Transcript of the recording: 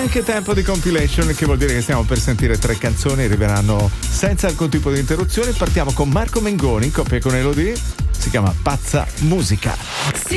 anche tempo di compilation, che vuol dire che stiamo per sentire 3 canzoni, arriveranno senza alcun tipo di interruzione. Partiamo con Marco Mengoni in coppia con Elodie, si chiama Pazza Musica.